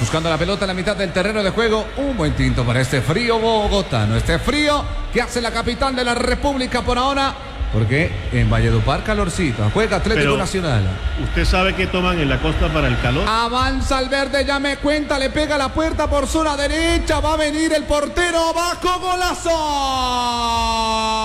Buscando la pelota en la mitad del terreno de juego. Un buen tinto para este frío bogotano. Este frío que hace la capital de la República por ahora. Porque en Valledupar calorcito. Juega Atlético Nacional. ¿Usted sabe qué toman en la costa para el calor? Avanza al verde, ya me cuenta, le pega la puerta por zona derecha. Va a venir el portero, abajo, golazo.